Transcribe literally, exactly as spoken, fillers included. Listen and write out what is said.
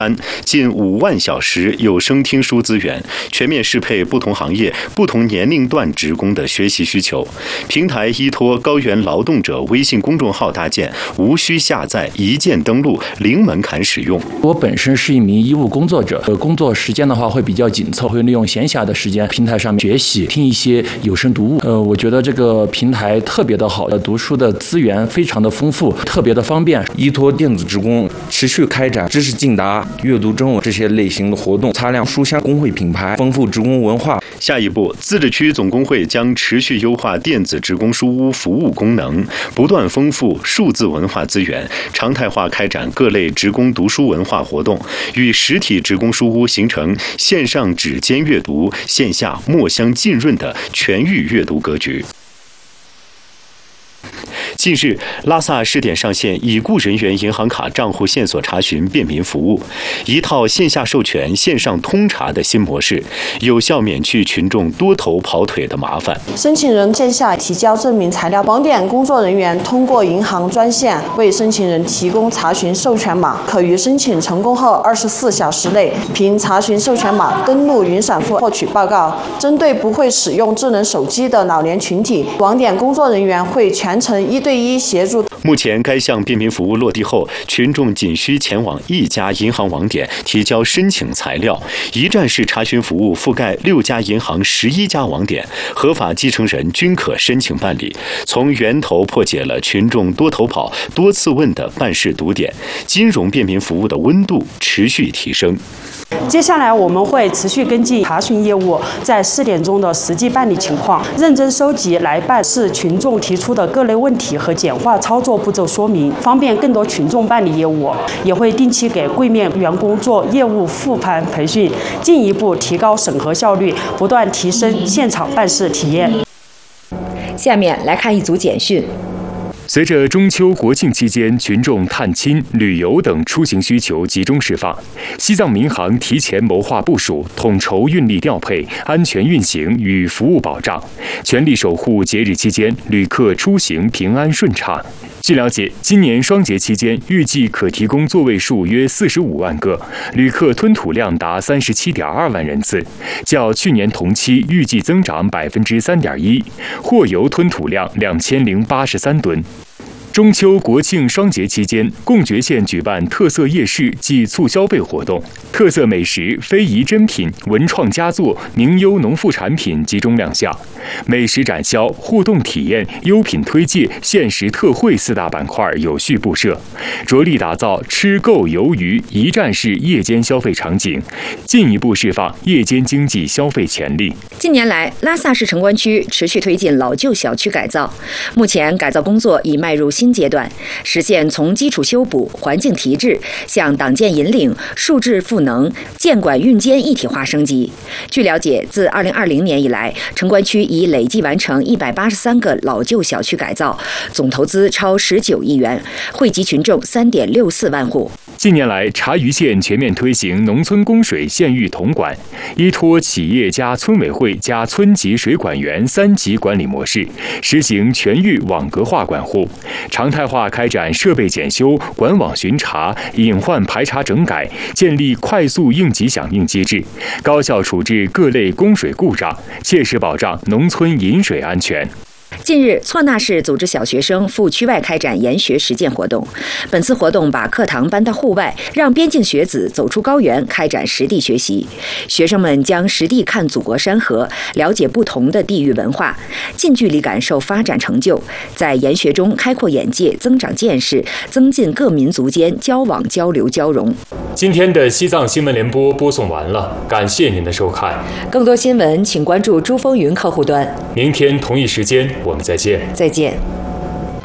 近五万小时有声听书资源，全面适配不同行业、不同年龄段职工的学习需求。平台依托高原劳动者微信公众号搭建，无需下载，一键登录，零门槛使用。 我本身是一名医务工作者，呃，工作时间的话会比较紧凑，会利用闲暇的时间平台上面学习，听一些有声读物。呃，我觉得这个平台特别的好，呃，读书的资源非常的丰富，特别的方便。 依托电子职工持续开展知识竞答、阅读征文这些类型的活动，擦亮书香工会品牌，丰富职工文化。 下一步，自治区总工会将持续优化电子职工书屋服务功能，不断丰富数字文化资源，常态化开展各类职工读书文化活动，与实体职工书屋形成线上指尖阅读、线下墨香浸润的全域阅读格局。近日，拉萨试点上线已故人员银行卡账户线索查询便民服务，一套线下授权、线上通查的新模式，有效免去群众多头跑腿的麻烦。 申请人线下提交证明材料，网点工作人员通过银行专线为申请人提供查询授权码，可于申请成功后二十四小时内凭查询授权码登录云闪付获取报告。针对不会使用智能手机的老年群体，网点工作人员会全程一对一协助。 目前该项便民服务落地后，群众仅需前往一家银行网点提交申请材料，一站式查询服务覆盖六家银行十一家网点，合法继承人均可申请办理，从源头破解了群众多头跑、多次问的办事堵点，金融便民服务的温度持续提升。 接下来我们会持续跟进查询业务在试点中的实际办理情况，认真收集来办事群众提出的各类问题和简化操作步骤说明，方便更多群众办理业务。也会定期给柜面员工做业务复盘培训，进一步提高审核效率，不断提升现场办事体验。 下面来看一组简讯。 随着中秋国庆期间群众探亲、旅游等出行需求集中释放，西藏民航提前谋划部署，统筹运力调配、安全运行与服务保障，全力守护节日期间旅客出行平安顺畅。据了解，今年双节期间预计可提供座位数约四十五万个，旅客吞吐量达三十七点二万人次，较去年同期预计增长百分之三点一，货邮吞吐量两千零八十三吨。中秋国庆双节期间，贡觉县举办特色夜市暨促消费活动，特色美食、非遗珍品、文创佳作、名优农副产品集中亮相，美食展销、互动体验、优品推介、限时特惠四大板块有序布设，着力打造吃购游娱一站式夜间消费场景，进一步释放夜间经济消费潜力。 近年来，拉萨市城关区持续推进老旧小区改造，目前改造工作已迈入新阶段，实现从基础修补、环境提质向党建引领、数质赋能、建管运监一体化升级。据了解，自二零二零年以来，城关区已累计完成一百八十三个老旧小区改造，总投资超十九亿元，惠及群众三点六四万户。 近年来，察隅县全面推行农村供水县域统管，依托企业加村委会加村级水管员三级管理模式，实行全域网格化管护，常态化开展设备检修、管网巡查、隐患排查整改，建立快速应急响应机制，高效处置各类供水故障，切实保障农村饮水安全。 近日，错那市组织小学生赴区外开展研学实践活动。本次活动把课堂搬到户外，让边境学子走出高原，开展实地学习。学生们将实地看祖国山河，了解不同的地域文化，近距离感受发展成就，在研学中开阔眼界、增长见识，增进各民族间交往、交流、交融。 今天的西藏新闻联播播送完了，感谢您的收看。 更多新闻，请关注珠峰云客户端。 明天同一时间，我们再见。 再见。